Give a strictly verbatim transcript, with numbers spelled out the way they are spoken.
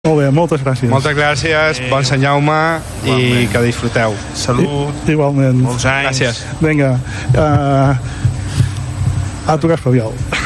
Molt bé, moltes gràcies. Moltes gràcies, eh, bon Sant Jaume i que disfruteu. Salut. I, igualment. Molts anys. Gràcies. Vinga, uh, a tocar espaviol.